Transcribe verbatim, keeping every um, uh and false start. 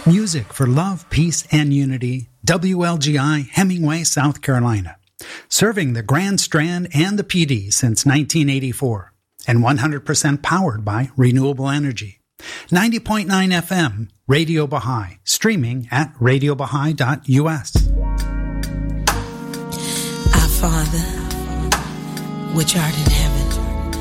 Music for love, peace, and unity. W L G I, Hemingway, South Carolina. Serving the Grand Strand and the P D since nineteen eighty-four. And one hundred percent powered by renewable energy. ninety point nine F M, Radio Baha'i. Streaming at radio baha'i dot u s. Our Father, which art in heaven,